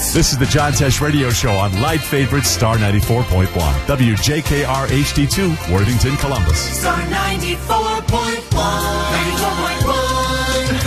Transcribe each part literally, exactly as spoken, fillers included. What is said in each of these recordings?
This is the John Tesh Radio Show on Light Favorite Star ninety-four point one. W J K R H D two, Worthington, Columbus. Star ninety-four point one. ninety-four point one,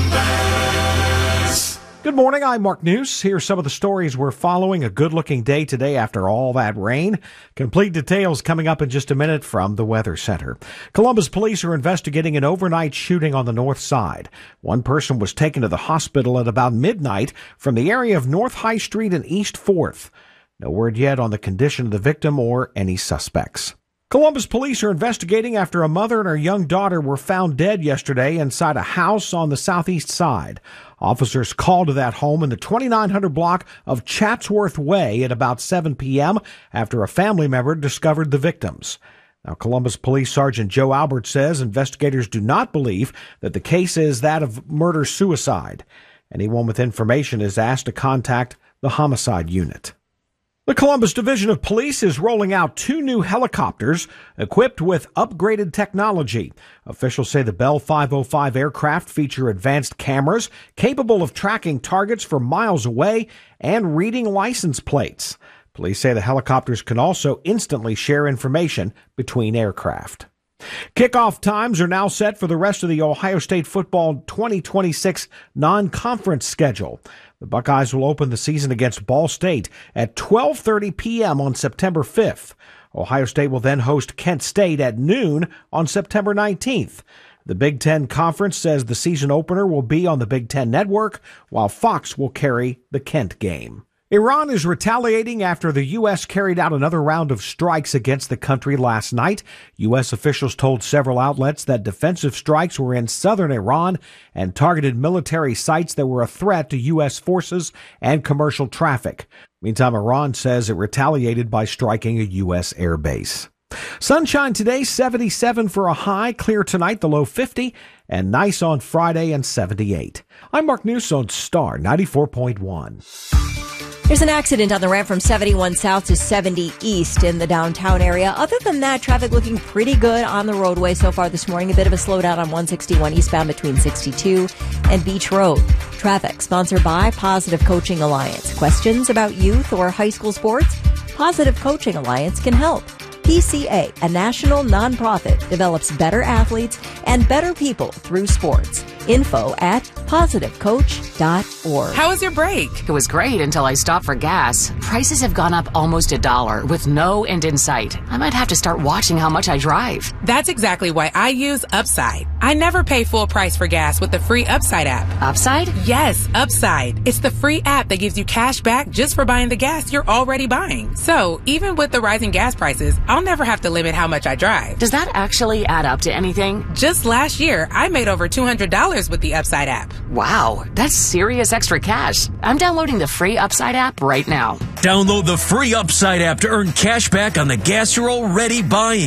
Columbus. Good morning, I'm Mark News. Here's some of the stories we're following. A good-looking day today after all that rain. Complete details coming up in just a minute from the Weather Center. Columbus police are investigating an overnight shooting on the north side. One person was taken to the hospital at about midnight from the area of North High Street and East fourth. No word yet on the condition of the victim or any suspects. Columbus police are investigating after a mother and her young daughter were found dead yesterday inside a house on the southeast side. Officers called to that home in the twenty-nine hundred block of Chatsworth Way at about seven p.m. after a family member discovered the victims. Now, Columbus Police Sergeant Joe Albert says investigators do not believe that the case is that of murder-suicide. Anyone with information is asked to contact the homicide unit. The Columbus Division of Police is rolling out two new helicopters equipped with upgraded technology. Officials say the Bell five oh five aircraft feature advanced cameras capable of tracking targets from miles away and reading license plates. Police say the helicopters can also instantly share information between aircraft. Kickoff times are now set for the rest of the Ohio State football twenty twenty-six non-conference schedule. The Buckeyes will open the season against Ball State at twelve thirty p.m. on September fifth. Ohio State will then host Kent State at noon on September nineteenth. The Big Ten Conference says the season opener will be on the Big Ten Network, while Fox will carry the Kent game. Iran is retaliating after the U S carried out another round of strikes against the country last night. U S officials told several outlets that defensive strikes were in southern Iran and targeted military sites that were a threat to U S forces and commercial traffic. Meantime, Iran says it retaliated by striking a U S airbase. Sunshine today, seventy-seven for a high, clear tonight, the low fifty, and nice on Friday and seventy-eight. I'm Mark News on Star ninety-four point one. There's an accident on the ramp from seventy-one south to seventy east in the downtown area. Other than that, traffic looking pretty good on the roadway so far this morning. A bit of a slowdown on one sixty-one eastbound between sixty-two and Beach Road. Traffic sponsored by Positive Coaching Alliance. Questions about youth or high school sports? Positive Coaching Alliance can help. P C A, a national nonprofit, develops better athletes and better people through sports. Info at positive coach dot org. How was your break? It was great until I stopped for gas. Prices have gone up almost a dollar with no end in sight. I might have to start watching how much I drive. That's exactly why I use Upside. I never pay full price for gas with the free Upside app. Upside? Yes, Upside. It's the free app that gives you cash back just for buying the gas you're already buying. So even with the rising gas prices, I'll never have to limit how much I drive. Does that actually add up to anything? Just last year, I made over two hundred dollars with the Upside app. Wow, that's serious extra cash. I'm downloading the free Upside app right now. Download the free Upside app to earn cash back on the gas you're already buying.